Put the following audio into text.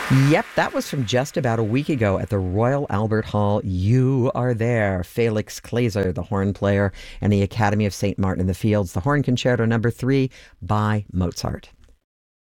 Yep, that was from just about a week ago at the Royal Albert Hall. You are there. Felix Glazer, the horn player, and the Academy of St. Martin in the Fields, the Horn Concerto number 3 by Mozart.